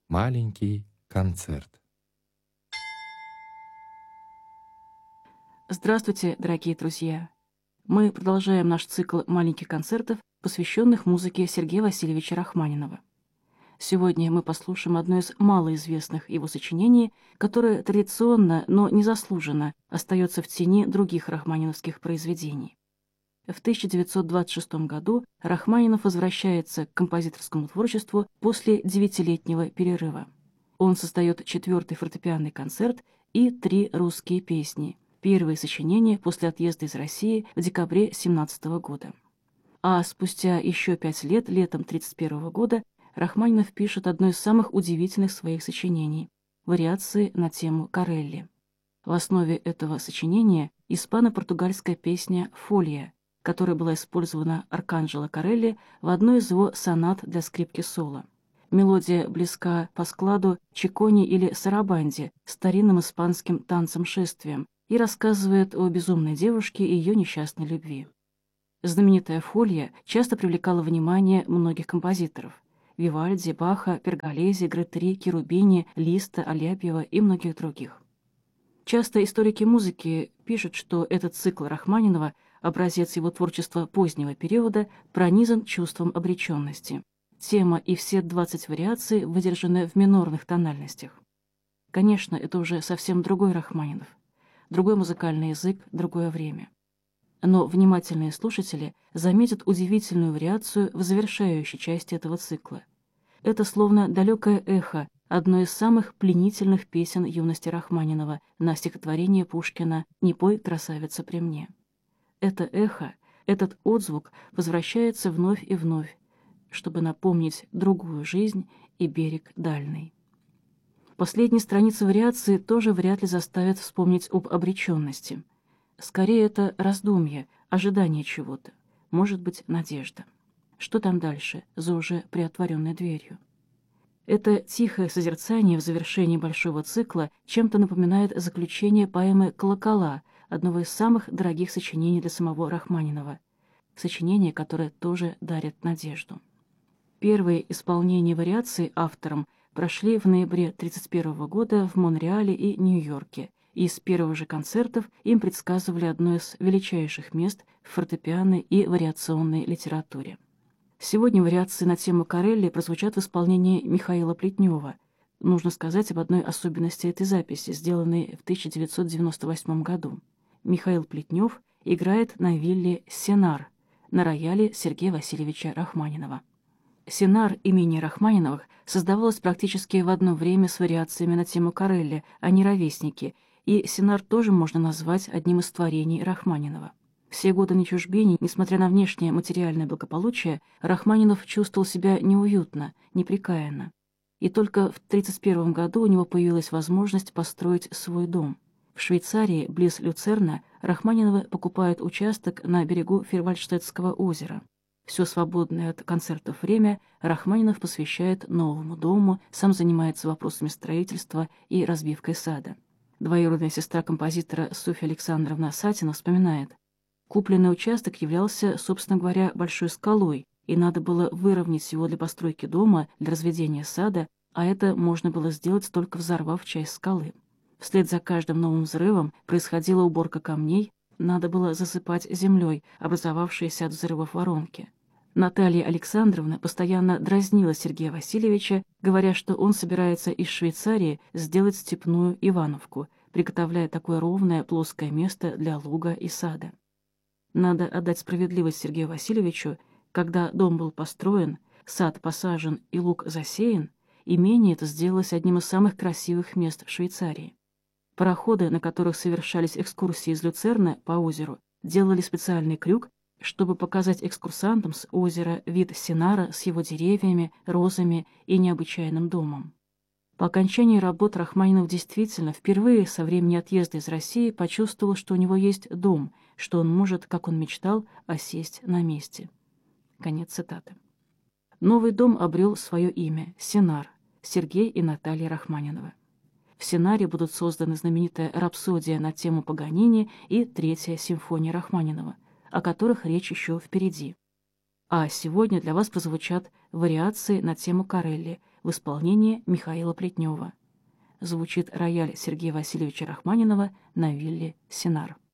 Маленький концерт. Здравствуйте, дорогие друзья! Мы продолжаем наш цикл маленьких концертов, посвященных музыке Сергея Васильевича Рахманинова. Сегодня мы послушаем одно из малоизвестных его сочинений, которое традиционно, но незаслуженно остается в тени других рахманиновских произведений. В 1926 году Рахманинов возвращается к композиторскому творчеству после 9-летнего перерыва. Он создает 4-й фортепианный концерт и 3 русские песни, первые сочинения после отъезда из России в декабре 1917 года. А спустя еще 5 лет, летом 1931 года, Рахманинов пишет одно из самых удивительных своих сочинений – вариации на тему Корелли. В основе этого сочинения испано-португальская песня «Фолья», которая была использована Арканджело Корелли в одной из его сонат для скрипки соло. Мелодия близка по складу чиконе или сарабанде, старинным испанским танцем-шествием, и рассказывает о безумной девушке и ее несчастной любви. Знаменитая «Фолья» часто привлекала внимание многих композиторов – Вивальди, Баха, Перголези, Гретри, Керубини, Листа, Аляпьева и многих других. Часто историки музыки пишут, что этот цикл Рахманинова, образец его творчества позднего периода, пронизан чувством обреченности. Тема и все 20 вариаций выдержаны в минорных тональностях. Конечно, это уже совсем другой Рахманинов, другой музыкальный язык, другое время. Но внимательные слушатели заметят удивительную вариацию в завершающей части этого цикла. Это словно далекое эхо одной из самых пленительных песен юности Рахманинова на стихотворение Пушкина «Не пой, красавица, при мне». Это эхо, этот отзвук возвращается вновь и вновь, чтобы напомнить другую жизнь и берег дальний. Последние страницы вариации тоже вряд ли заставят вспомнить об обреченности. Скорее, это раздумье, ожидание чего-то, может быть, надежда. Что там дальше, за уже приотворенной дверью? Это тихое созерцание в завершении большого цикла чем-то напоминает заключение поэмы «Колокола», одного из самых дорогих сочинений для самого Рахманинова, сочинение, которое тоже дарит надежду. Первые исполнения вариаций автором прошли в ноябре 1931 года в Монреале и Нью-Йорке, и с первых же концертов им предсказывали одно из величайших мест в фортепианной и вариационной литературе. Сегодня вариации на тему Корелли прозвучат в исполнении Михаила Плетнева. Нужно сказать об одной особенности этой записи, сделанной в 1998 году. Михаил Плетнев играет на вилле «Сенар» на рояле Сергея Васильевича Рахманинова. «Сенар» имени Рахманиновых создавалась практически в одно время с вариациями на тему Корелли, они ровесники, и «Сенар» тоже можно назвать одним из творений Рахманинова. Все годы на чужбине, несмотря на внешнее материальное благополучие, Рахманинов чувствовал себя неуютно, неприкаянно. И только в 1931 году у него появилась возможность построить свой дом. В Швейцарии, близ Люцерна, Рахманиновы покупают участок на берегу Фирвальдштетского озера. Все свободное от концертов время Рахманинов посвящает новому дому, сам занимается вопросами строительства и разбивкой сада. Двоюродная сестра композитора Софья Александровна Сатина вспоминает: «Купленный участок являлся, собственно говоря, большой скалой, и надо было выровнять его для постройки дома, для разведения сада, а это можно было сделать, только взорвав часть скалы. Вслед за каждым новым взрывом происходила уборка камней, надо было засыпать землей, образовавшиеся от взрывов воронки. Наталья Александровна постоянно дразнила Сергея Васильевича, говоря, что он собирается из Швейцарии сделать степную Ивановку, приготовляя такое ровное плоское место для луга и сада. Надо отдать справедливость Сергею Васильевичу, когда дом был построен, сад посажен и луг засеян, имение это сделалось одним из самых красивых мест в Швейцарии. Пароходы, на которых совершались экскурсии из Люцерна по озеру, делали специальный крюк, чтобы показать экскурсантам с озера вид Сенара с его деревьями, розами и необычайным домом. По окончании работ Рахманинов действительно впервые со времени отъезда из России почувствовал, что у него есть дом, что он может, как он мечтал, осесть на месте. Конец цитаты. Новый дом обрел свое имя – Сенар, Сергей и Наталья Рахманиновы. В Сенаре будут созданы знаменитая рапсодия на тему Паганини и Третья симфония Рахманинова, о которых речь еще впереди. А сегодня для вас прозвучат вариации на тему Корелли, в исполнении Михаила Плетнева. Звучит рояль Сергея Васильевича Рахманинова на вилле «Сенар».